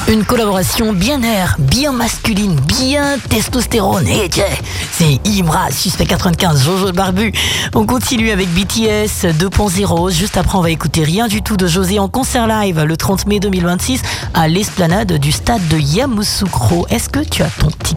Une collaboration bien air, bien masculine, bien testostérone. Et tiens, c'est Imra, Suspect 95, Jojo le Barbu. On continue avec BTS 2.0. Juste après, on va écouter Rien du tout de José en concert live le 30 mai 2026 à l'esplanade du stade de Yamoussoukro. Est-ce que tu as ton ticket ?